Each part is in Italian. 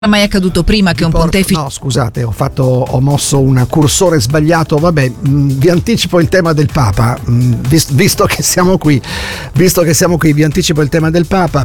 mai accaduto prima che un pontefice... No, scusate, ho mosso un cursore sbagliato. Vabbè, vi anticipo il tema del Papa, visto che siamo qui, vi anticipo il tema del Papa.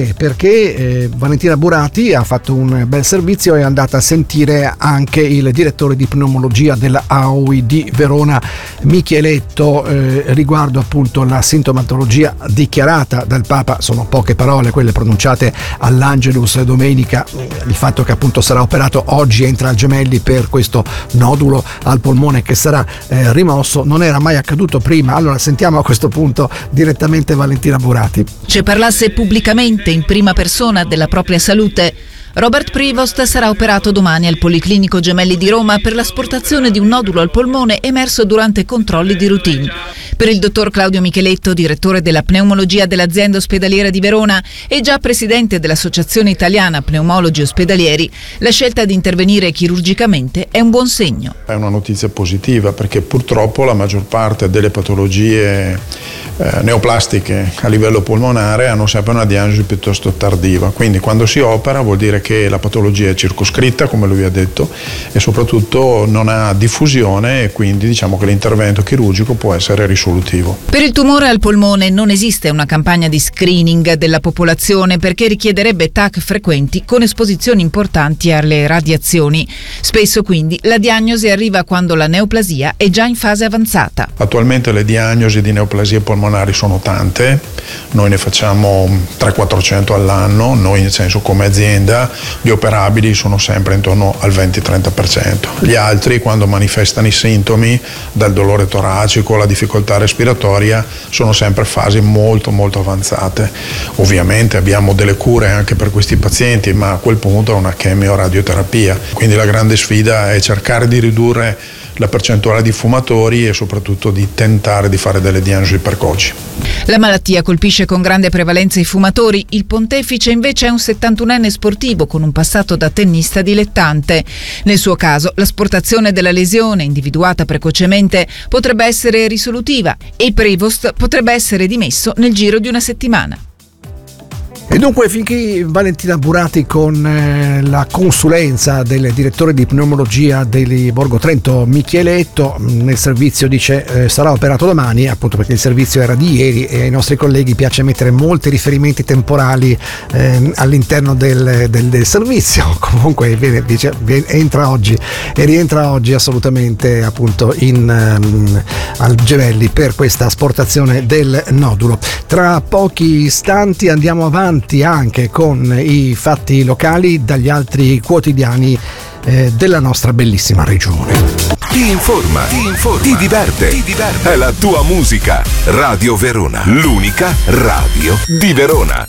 Perché Valentina Burati ha fatto un bel servizio e è andata a sentire anche il direttore di pneumologia della AOI di Verona, Micheletto, riguardo appunto la sintomatologia dichiarata dal Papa. Sono poche parole quelle pronunciate all'Angelus domenica. Il fatto che appunto sarà operato oggi, entra al Gemelli per questo nodulo al polmone che sarà rimosso, non era mai accaduto prima. Allora sentiamo a questo punto direttamente Valentina Burati. Se parlasse pubblicamente in prima persona della propria salute. Robert Prevost sarà operato domani al Policlinico Gemelli di Roma per l'asportazione di un nodulo al polmone emerso durante controlli di routine. Per il dottor Claudio Micheletto, direttore della pneumologia dell'azienda ospedaliera di Verona e già presidente dell'Associazione Italiana Pneumologi Ospedalieri, la scelta di intervenire chirurgicamente è un buon segno. È una notizia positiva perché purtroppo la maggior parte delle patologie neoplastiche a livello polmonare hanno sempre una diagnosi piuttosto tardiva, quindi quando si opera vuol dire che la patologia è circoscritta, come lui ha detto, e soprattutto non ha diffusione, e quindi diciamo che l'intervento chirurgico può essere risolutivo. Per il tumore al polmone non esiste una campagna di screening della popolazione perché richiederebbe TAC frequenti con esposizioni importanti alle radiazioni. Spesso quindi la diagnosi arriva quando la neoplasia è già in fase avanzata. Attualmente le diagnosi di neoplasie polmonari sono tante, noi ne facciamo 300-400 all'anno, noi nel senso come azienda, gli operabili sono sempre intorno al 20-30%. Gli altri, quando manifestano i sintomi dal dolore toracico alla difficoltà respiratoria, sono sempre fasi molto avanzate. Ovviamente abbiamo delle cure anche per questi pazienti, ma a quel punto è una chemioradioterapia. Quindi la grande sfida è cercare di ridurre la percentuale di fumatori e soprattutto di tentare di fare delle diagnosi precoci. La malattia colpisce con grande prevalenza i fumatori. Il pontefice invece è un 71enne sportivo con un passato da tennista dilettante. Nel suo caso l'asportazione della lesione, individuata precocemente, potrebbe essere risolutiva e Prevost potrebbe essere dimesso nel giro di una settimana. E dunque finché Valentina Burati con la consulenza del direttore di pneumologia di Borgo Trento Micheletto, nel servizio dice sarà operato domani, appunto perché il servizio era di ieri e ai nostri colleghi piace mettere molti riferimenti temporali all'interno del servizio. Comunque entra oggi e rientra oggi assolutamente appunto al Gemelli per questa asportazione del nodulo. Tra pochi istanti andiamo avanti anche con i fatti locali dagli altri quotidiani della nostra bellissima regione. Ti informa, ti diverte. È la tua musica. Radio Verona, l'unica radio di Verona.